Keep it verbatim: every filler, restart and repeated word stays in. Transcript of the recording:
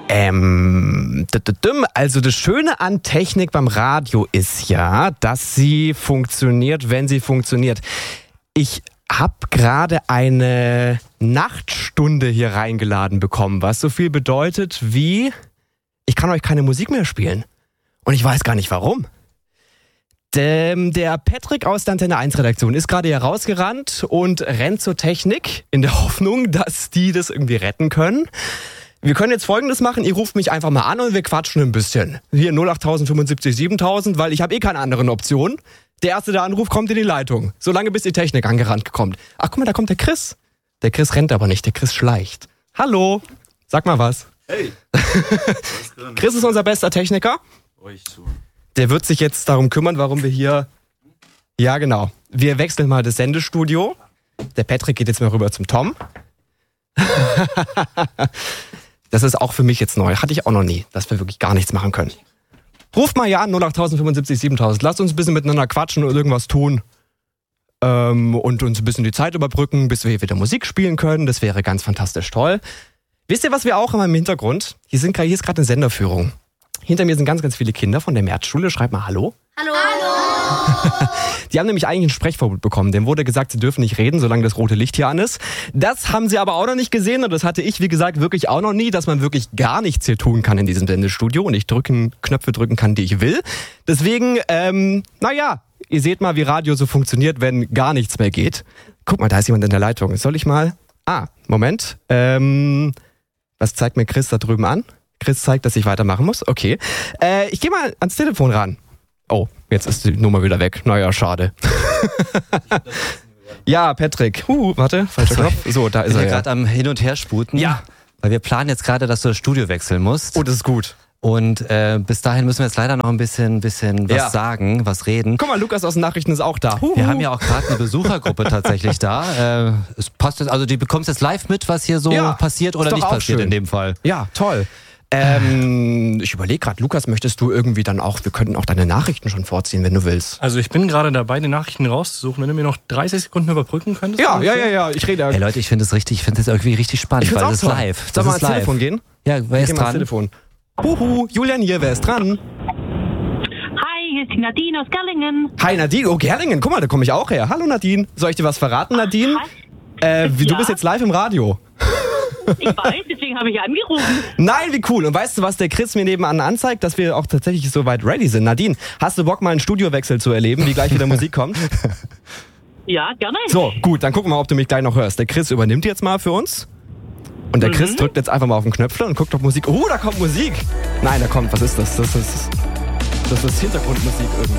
Ähm, also das Schöne an Technik beim Radio ist ja, dass sie funktioniert, wenn sie funktioniert. Ich habe gerade eine Nachtstunde hier reingeladen bekommen, was so viel bedeutet wie, ich kann euch keine Musik mehr spielen. Und ich weiß gar nicht warum. Der Patrick aus der Antenne eins Redaktion ist gerade hier rausgerannt und rennt zur Technik in der Hoffnung, dass die das irgendwie retten können. Wir können jetzt Folgendes machen, ihr ruft mich einfach mal an und wir quatschen ein bisschen. Hier null acht null null fünfundsiebzig siebentausend, weil ich habe eh keine anderen Optionen. Der Erste, der anruft, kommt in die Leitung. Solange bis die Technik angerannt kommt. Ach guck mal, da kommt der Chris. Der Chris rennt aber nicht, der Chris schleicht. Hallo, sag mal was. Hey. Chris ist unser bester Techniker. Euch zu. Der wird sich jetzt darum kümmern, warum wir hier... Ja, genau. Wir wechseln mal das Sendestudio. Der Patrick geht jetzt mal rüber zum Tom. Das ist auch für mich jetzt neu. Hatte ich auch noch nie, dass wir wirklich gar nichts machen können. Ruft mal hier an, null acht null null fünfundsiebzig siebentausend. Lasst uns ein bisschen miteinander quatschen und irgendwas tun. Ähm, und uns ein bisschen die Zeit überbrücken, bis wir hier wieder Musik spielen können. Das wäre ganz fantastisch toll. Wisst ihr, was wir auch haben im Hintergrund? Hier, sind, hier ist gerade eine Senderführung. Hinter mir sind ganz, ganz viele Kinder von der Märzschule. Schreibt mal Hallo. Hallo. Hallo. Die haben nämlich eigentlich ein Sprechverbot bekommen. Dem wurde gesagt, sie dürfen nicht reden, solange das rote Licht hier an ist. Das haben sie aber auch noch nicht gesehen und das hatte ich, wie gesagt, wirklich auch noch nie, dass man wirklich gar nichts hier tun kann in diesem Sendestudio und ich drücken, Knöpfe drücken kann, die ich will. Deswegen, ähm, naja, ihr seht mal, wie Radio so funktioniert, wenn gar nichts mehr geht. Guck mal, da ist jemand in der Leitung. Soll ich mal... Ah, Moment. Ähm, was zeigt mir Chris da drüben an? Chris zeigt, dass ich weitermachen muss. Okay. Äh, ich gehe mal ans Telefon ran. Oh, jetzt ist die Nummer wieder weg. Naja, schade. Ja, Patrick. Huh, warte, falscher Knopf. So, da ist er. Ich bin ja gerade am Hin- und Hersputen. Ja. Weil wir planen jetzt gerade, dass du das Studio wechseln musst. Oh, das ist gut. Und äh, bis dahin müssen wir jetzt leider noch ein bisschen, bisschen was Ja. sagen, was reden. Guck mal, Lukas aus den Nachrichten ist auch da. Huhu. Wir haben ja auch gerade eine Besuchergruppe tatsächlich da. Äh, es passt jetzt, also die bekommst jetzt live mit, was hier so Ja, passiert oder ist doch nicht auch passiert schön. in dem Fall. Ja, toll. Ähm, ich überlege gerade, Lukas, möchtest du irgendwie dann auch, wir könnten auch deine Nachrichten schon vorziehen, wenn du willst. Also ich bin gerade dabei, die Nachrichten rauszusuchen. Wenn du mir noch dreißig Sekunden überbrücken könntest. Ja, ja, ja, ja, ich rede. Hey Leute, ich finde es richtig, ich finde es irgendwie richtig spannend, Ich find's weil auch das ist toll. live. Soll Das mal ist ans live. Telefon gehen? Ja, wer Geh ist mal ans dran? Telefon. Huhu, Julian hier, wer ist dran? Hi, hier ist die Nadine aus Gerlingen. Hi Nadine, oh Gerlingen, guck mal, da komme ich auch her. Hallo Nadine, soll ich dir was verraten, Nadine? Äh, wie, Du Ja. bist jetzt live im Radio. Ich weiß, deswegen habe ich angerufen. Nein, wie cool. Und weißt du, was der Chris mir nebenan anzeigt? Dass wir auch tatsächlich so weit ready sind. Nadine, hast du Bock, mal einen Studiowechsel zu erleben, wie gleich wieder Musik kommt? Ja, gerne. So, gut, dann gucken wir mal, ob du mich gleich noch hörst. Der Chris übernimmt jetzt mal für uns. Und der Chris Mhm. drückt jetzt einfach mal auf den Knöpfle und guckt, ob Musik... Oh, da kommt Musik. Nein, da kommt, was ist das? Das ist, das ist Hintergrundmusik irgendwie.